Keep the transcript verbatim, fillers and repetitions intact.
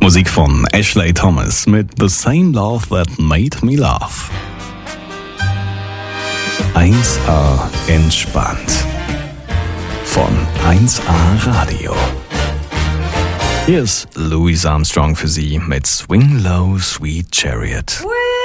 Musik von Ashley Thomas mit The Same Love That Made Me Laugh. eins A entspannt. Von eins A Radio. Hier ist Louis Armstrong für Sie mit Swing Low, Sweet Chariot.